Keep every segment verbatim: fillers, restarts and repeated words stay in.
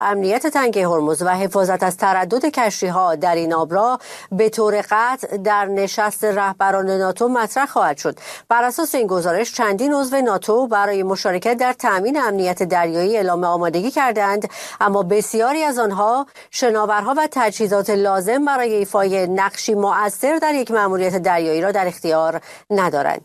امنیت تنگه هرمز و حفاظت از تردد کشتی‌ها در این آبراه به طور قطع در نشست رهبران ناتو مطرح خواهد شد. بر اساس این گزارش چندین عضو ناتو برای مشارکت در تأمین امنیت دریایی اعلام آمادگی کردند، اما بسیاری از آنها شناورها و تجهیزات لازم برای ایفای نقشی مؤثر در یک مأموریت دریایی را در اختیار ندارند.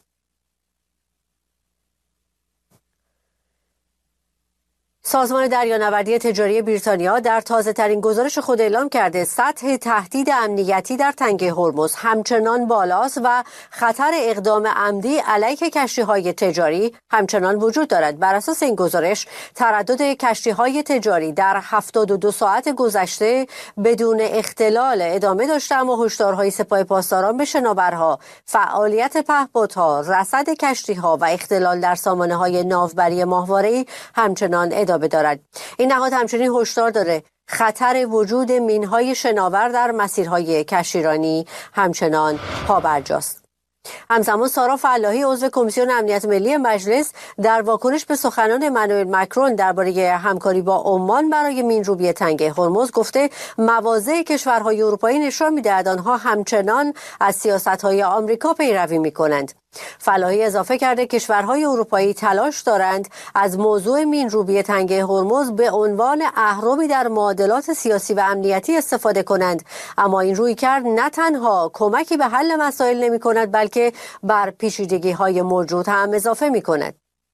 سازمان دریانوردی تجاری بریتانیا در تازه‌ترین گزارش خود اعلام کرده سطح تهدید امنیتی در تنگه هرمز همچنان بالاست و خطر اقدام عمدی علیه کشتی‌های تجاری همچنان وجود دارد. بر اساس این گزارش تردد کشتی‌های تجاری در هفتاد و دو ساعت گذشته بدون اختلال ادامه داشته، اما هشدارهای سپاه پاسداران به شناورها، فعالیت پهپادها، رصد کشتی‌ها و اختلال در سامانه‌های ناوبری ماهواره‌ای همچنان ادامه دارد. این نهاد همچنین هشدار داره خطر وجود مینهای شناور در مسیرهای کشتیرانی همچنان پابرجاست. همزمان سارا فلاحی عضو کمیسیون امنیت ملی مجلس در واکنش به سخنان امانوئل مکرون درباره همکاری با عمان برای مینروبی تنگه هرمز گفته مواضع کشورهای اروپایی نشان می‌دهد آنها همچنان از سیاست‌های آمریکا پیروی می‌کنند. فلاحی اضافه کرده کشورهای اروپایی تلاش دارند از موضوع مینروبی تنگه هرمز به عنوان اهرمی در معادلات سیاسی و امنیتی استفاده کنند، اما این رویکرد نه تنها کمکی به حل مسائل نمی‌کند بلکه بر پیچیدگی‌های موجود هم اضافه می‌کند.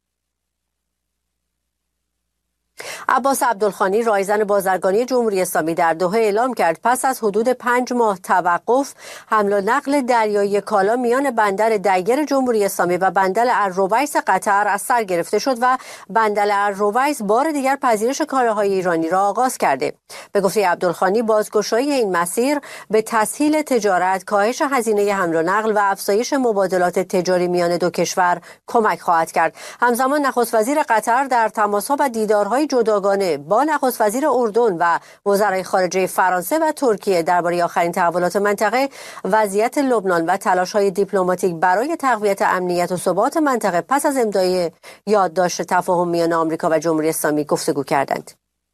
عباس عبدالخانی رایزن بازرگانی جمهوری اسلامی در دوحه اعلام کرد پس از حدود پنج ماه توقف حمل و نقل دریایی کالا میان بندر دیگر جمهوری اسلامی و بندر الرویس قطر از سر گرفته شد و بندر الرویس بار دیگر پذیرش کالاهای ایرانی را آغاز کرده. به گفته عبدالخانی بازگشایی این مسیر به تسهیل تجارت، کاهش هزینه حمل و نقل و افزایش مبادلات تجاری میان دو کشور کمک خواهد کرد. همزمان نخست وزیر قطر در تماس‌ها و دیدارهای جداگانه با نخست وزیر اردن و وزرای خارجه فرانسه و ترکیه درباره آخرین تحولات منطقه، وضعیت لبنان و تلاش‌های دیپلماتیک برای تقویت امنیت و ثبات منطقه پس از امضای یادداشت تفاهم میان آمریکا و جمهوری اسلامی گفتگو کردند.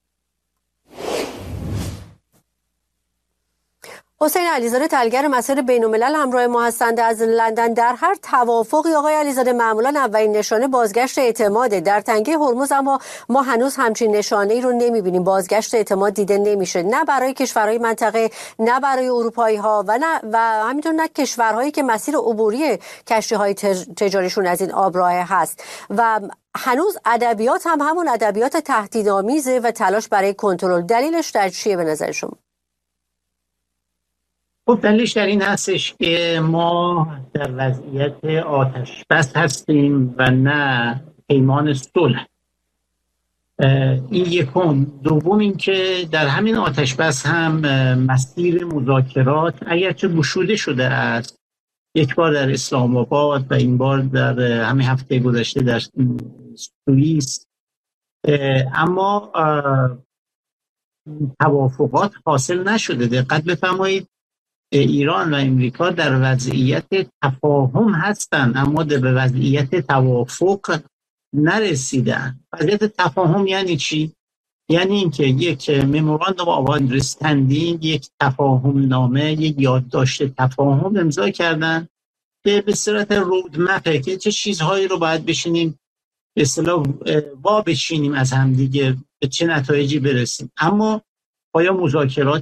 حسین علیزاده تلگر مسیر بین‌الملل همراه ما هستند از لندن. در هر توافقی آقای علیزاده معمولا اولین نشانه بازگشت اعتماد در تنگه هرمز، اما ما هنوز همچین نشانه‌ای رو نمی‌بینیم. بازگشت اعتماد دیده نمیشه، نه برای کشورهای منطقه، نه برای اروپایی‌ها و نه و همینطور نه کشورهایی که مسیر عبوری کشتی‌های تجاریشون از این آبراه هست. و هنوز ادبیات هم همون ادبیات تهدیدآمیزه و تلاش برای کنترل. دلیلش در چیه به نظر شما؟ خب دلیلش در این هستش که ما در وضعیت آتش بس هستیم و نه پیمان صلح. این یکم. دوم این که در همین آتش بس هم مسیر مذاکرات اگرچه گشوده شده است، یک بار در اسلام آباد و این بار در همین هفته گذشته در سوئیس، اما توافقات حاصل نشده. دقت بفرمایید ایران و امریکا در وضعیت تفاهم هستند اما به وضعیت توافق نرسیدن. وضعیت تفاهم یعنی چی؟ یعنی اینکه یک مموراندوم آف آندرستندینگ، یک تفاهم نامه، یک یادداشت تفاهم امضا کردن که به صورت رودمپه که چه چیزهایی رو باید بشینیم به اصطلاح وا بشینیم از هم دیگه به چه نتایجی برسیم. اما آیا مذاکرات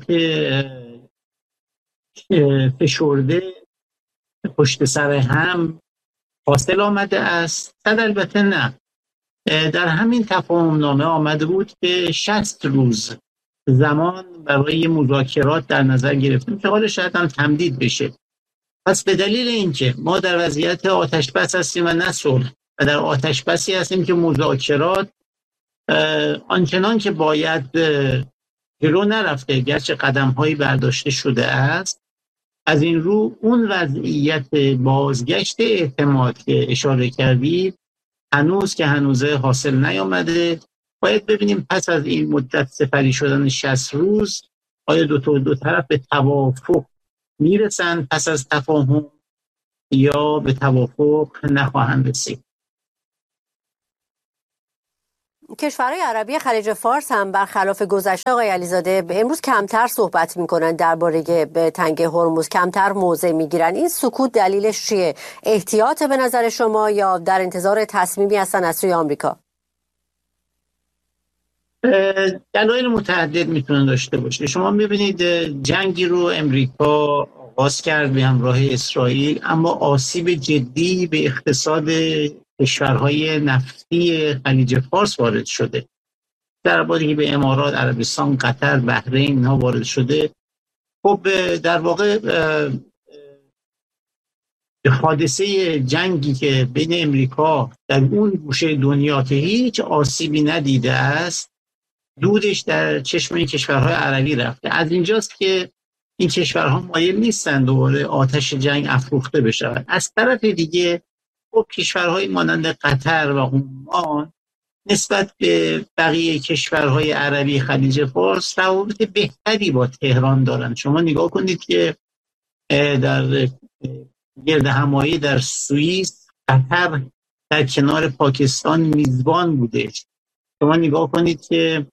فشرده پشت سر هم حاصل آمده است؟ صد البته نه. در همین تفاهم نامه آمده بود که شصت روز زمان برای مذاکرات در نظر گرفتیم که حالا شاید هم تمدید بشه. پس به دلیل اینکه ما در وضعیت آتش بس هستیم و نه صلح و در آتش بسی هستیم که مذاکرات آنچنان که باید جلو نرفته، گرچه قدم‌هایی برداشته شده است، از این رو اون وضعیت بازگشت اعتماد که اشاره کردید هنوز که هنوزه حاصل نیامده. باید ببینیم پس از این مدت سپری شدن شصت روز آیا دو تا دو طرف به توافق میرسن پس از تفاهم یا به توافق نخواهند رسید. کشورهای عربی خلیج فارس هم برخلاف گذشته آقای علیزاده امروز کمتر صحبت میکنن درباره تنگه هرمز، کمتر موضع میگیرن. این سکوت دلیلش چیه؟ احتیاط به نظر شما یا در انتظار تصمیمی هستن از سوی آمریکا؟ دلایل متعدد میتونه داشته باشه. شما میبینید جنگی رو امریکا آغاز کرد به همراه اسرائیل، اما آسیب جدی به اقتصاد کشورهای نفتی خلیج فارس وارد شده. در حالی که به امارات، عربستان، قطر، بحرین اینها وارد شده. خب در واقع حادثه جنگی که بین امریکا در اون گوشه دنیا که هیچ آسیبی ندیده است، دودش در چشم این کشورهای عربی رفته. از اینجاست که این کشورها مایل نیستن دوباره آتش جنگ افروخته بشود. از طرف دیگه خب کشورهای مانند قطر و عمان نسبت به بقیه کشورهای عربی خلیج فارس روابط بهتری با تهران دارن. شما نگاه کنید که در گردهمایی در سوئیس قطر در کنار پاکستان میزبان بوده. شما نگاه کنید که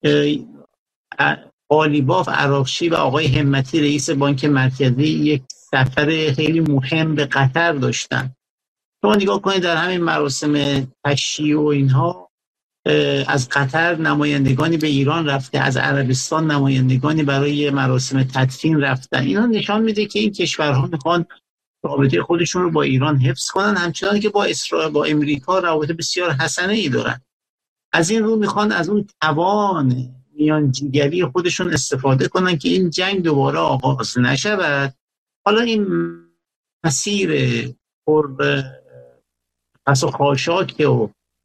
قالیباف عراقچی و آقای همتی رئیس بانک مرکزی یک سفر خیلی مهم به قطر داشتن. شما نگاه کنید در همین مراسم تشییع و اینها از قطر نمایندگانی به ایران رفته، از عربستان نمایندگانی برای مراسم تدفین رفتن. اینا نشان میده که این کشورها میخوان رابطه خودشون رو با ایران حفظ کنن، همچنان که با اسرائیل، با امریکا رابطه بسیار حسنه ای دارن. از این رو میخوان از اون توان میانجیگری خودشون استفاده کنن که این جنگ دوباره آغاز نشود. حالا این مسیر پر پس و خاشاک و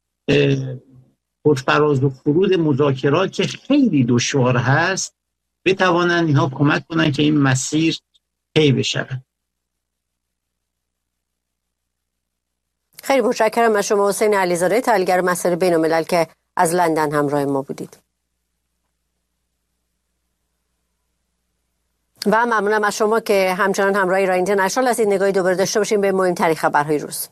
پرفراز و فرود مذاکرات که خیلی دشوار هست بتوانن اینها کمک کنن که این مسیر طی بشه. خیلی متشکرم از شما حسین علیزاده، تحلیلگر مسائل بین‌الملل که از لندن همراه ما بودید. و ممنونم از شما که همچنان همراه ایران اینترنشنال هستید. نگاهی دوباره داشته باشیم به مهمترین خبرهای روز.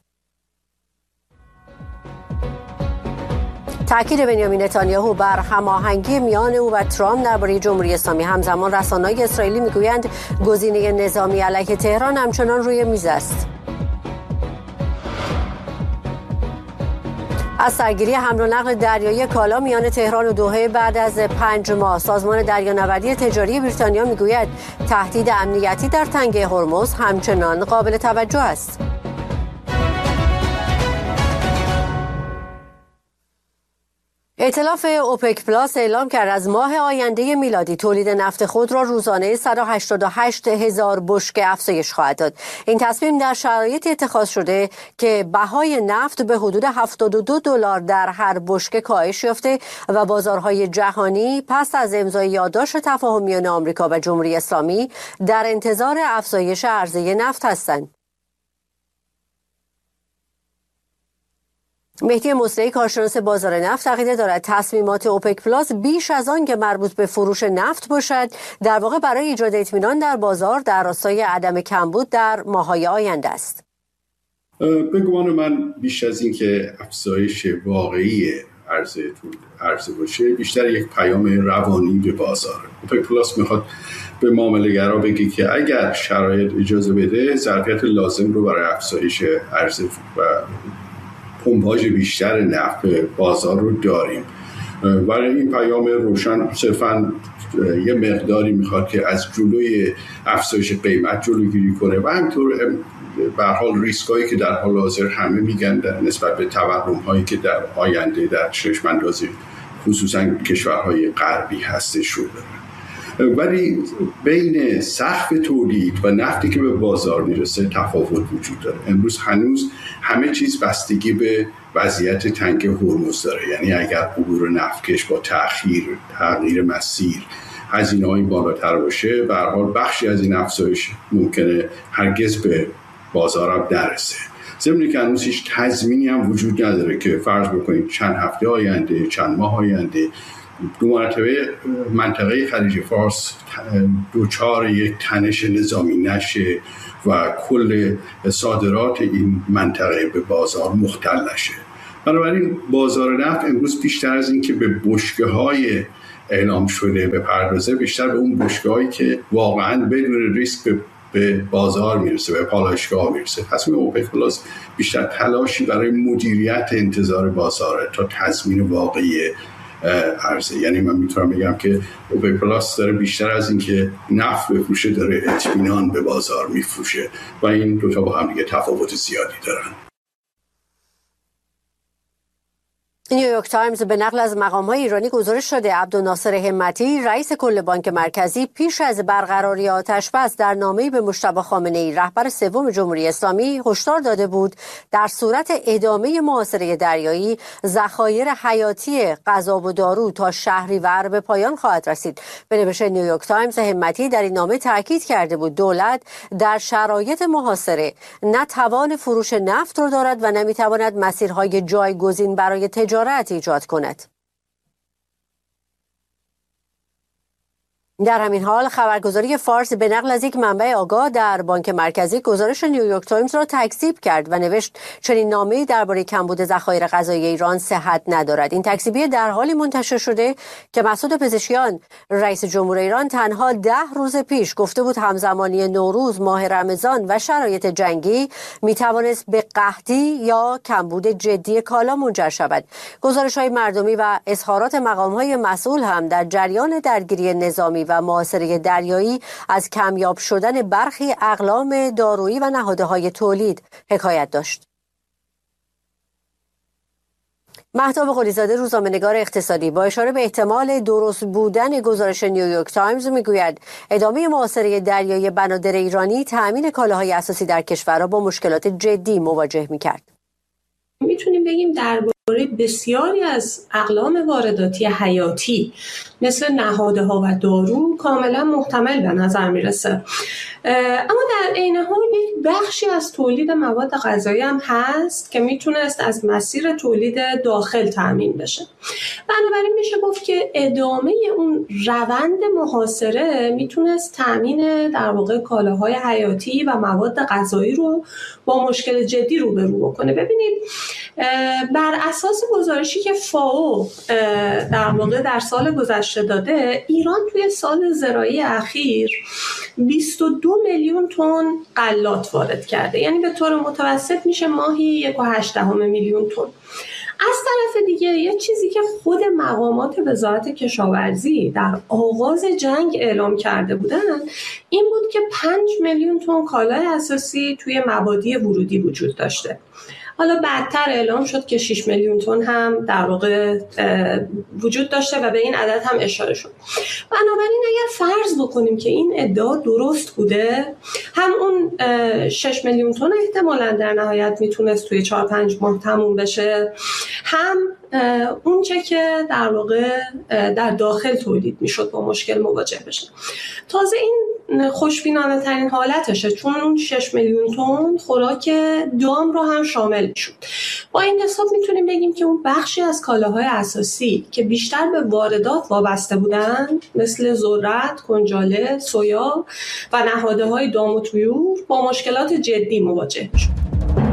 تأکید بنیامین نتانیاهو بر هماهنگی میان او و ترامپ درباره جمهوری اسلامی. همزمان رسانه‌های اسرائیلی میگویند گزینه نظامی علیه تهران همچنان روی میز است. از سرگیری حمل و نقل دریایی کالا میان تهران و دوحه بعد از پنج ماه، سازمان دریانوردی تجاری بریتانیا میگوید تهدید امنیتی در تنگه هرمز همچنان قابل توجه است. ائتلاف اوپک پلاس اعلام کرد از ماه آینده میلادی تولید نفت خود را روزانه صد و هشتاد و هشت هزار بشکه افزایش خواهد داد. این تصمیم در شرایطی اتخاذ شده که بهای نفت به حدود هفتاد و دو دلار در هر بشکه کاهش یافته و بازارهای جهانی پس از امضای یادداشت تفاهم میان آمریکا و جمهوری اسلامی در انتظار افزایش عرضه نفت هستند. مهدی مصلحی کارشناس بازار نفت عقیده دارد تصمیمات اوپک پلاس بیش از آن که مربوط به فروش نفت باشد در واقع برای ایجاد اطمینان در بازار در راستای عدم کمبود در ماه‌های آینده است. به گمان من بیش از این که افزایش واقعی عرضه عرضه باشه، بیشتر یک پیام روانی به بازار. اوپک پلاس میخواد به معامله‌گرا بگه که اگر شرایط اجازه بده ظرفیت لازم رو برای افزایش عرضه و پمپاژ بیشتر نفت به بازار رو داریم. برای این پیام روشن صرفاً یه مقداری میخواد که از جلوی افزایش قیمت جلوگیری کنه و همینطور به هر حال ریسکایی که در حال حاضر همه میگن در نسبت به تورم هایی که در آینده در چشم اندازی خصوصاً کشورهای غربی هستش رو داره. ولی بین سقف تولید و نفتی که به بازار میرسه تفاوت وجود داره. امروز هنوز همه چیز بستگی به وضعیت تنگه هرمز داره. یعنی اگر عبور نفتکش با تأخیر، تغییر مسیر، هزینه‌های بالاتر باشه، به هر حال بخشی از این افزایش ممکنه هرگز به بازار هم نرسه. ضمن که هنوز هیچ تضمینی هم وجود نداره که فرض بکنید چند هفته آینده، چند ماه آینده دو مرتبه منطقه خلیج فارس دوچار یک تنش نظامی نشه و کل صادرات این منطقه به بازار مختل نشه. بنابراین بازار نفت امروز بیشتر از این که به بشکه‌های اعلام شده بپردازه، بیشتر به اون بشکه‌هایی که واقعاً بدون ریسک به به بازار میرسه، به پالایشگاه میرسه. تصمیم اوپک پلاس بیشتر تلاشی برای مدیریت انتظار بازاره تا تضمین واقعی عرضه. یعنی من میتونم بگم که اوپک پلاس داره بیشتر از این که نفت بفروشه داره اطمینان به بازار میفروشه و این دو تا با هم دیگه تفاوت زیادی دارن. نیویورک تایمز به نقل از مقام‌های ایرانی گزارش شده عبدالناصر همتی رئیس کل بانک مرکزی پیش از برقراری آتش‌بس در نامه‌ای به مجتبی خامنه‌ای رهبر سوم جمهوری اسلامی هشدار داده بود در صورت ادامه محاصره دریایی ذخایر حیاتی غذا و دارو تا شهریور به پایان خواهد رسید. به نوشته نیویورک تایمز همتی در این نامه تاکید کرده بود دولت در شرایط محاصره نه توان فروش نفت را دارد و نمی‌تواند مسیرهای جایگزین برای تجارت ایجاد کند. در همین حال خبرگزاری فارس به نقل از یک منبع آگاه در بانک مرکزی گزارش نیویورک تایمز را تکذیب کرد و نوشت چنین نامه‌ای درباره کمبود ذخایر غذایی ایران صحت ندارد. این تکذیبی در حالی منتشر شده که مسعود پزشکیان رئیس جمهور ایران تنها ده روز پیش گفته بود همزمانی نوروز، ماه رمضان و شرایط جنگی میتوانست به قحطی یا کمبود جدی کالا منجر شود. گزارش‌های مردمی و اظهارات مقام‌های مسئول هم در جریان درگیری نظامی و محاصره دریایی از کمیاب شدن برخی اقلام دارویی و نهادهای تولید حکایت داشت. مهتاب قلیزاده روزنامه‌نگار اقتصادی با اشاره به احتمال درست بودن گزارش نیویورک تایمز میگوید ادامه محاصره دریایی بنادر ایرانی تأمین کالاهای اساسی در کشور را با مشکلات جدی مواجه می‌کرد. میتونیم بگیم درباره بسیاری از اقلام وارداتی حیاتی مثل نهادها و دارو کاملا محتمل به نظر میرسه، اما در عین حال یک بخشی از تولید مواد غذایی هم هست که میتونست از مسیر تولید داخل تامین بشه. بنابراین میشه گفت که ادامه اون روند محاصره میتونست تامین در واقع کالاهای حیاتی و مواد غذایی رو با مشکل جدی روبرو بکنه. ببینید بر اساس گزارشی که فاو در واقع در سال گذشته داده، ایران توی سال زراعی اخیر بیست و دو میلیون تن غلات وارد کرده، یعنی به طور متوسط میشه ماهی یک و هشت دهم میلیون تن. از طرف دیگه یه چیزی که خود مقامات وزارت کشاورزی در آغاز جنگ اعلام کرده بودن این بود که پنج میلیون تن کالای اساسی توی مبادی ورودی وجود داشته. حالا بعدتر اعلام شد که شش میلیون تن هم در واقع وجود داشته و به این عدد هم اشاره شد. بنابراین اگر فرض بکنیم که این ادعا درست بوده، هم اون شش میلیون تن احتمالاً در نهایت میتونست توی چهار پنج ماه تموم بشه، هم اون چه که در واقع در داخل تولید میشد با مشکل مواجه بشه. تازه این خوشبینانه ترین حالتشه، چون اون شش میلیون تن خوراک دام رو هم شامل میشد. با این حساب میتونیم بگیم که اون بخشی از کالاهای اساسی که بیشتر به واردات وابسته بودن مثل ذرت، کنجاله، سویا و نهادهای دام و طیور با مشکلات جدی مواجه میشد.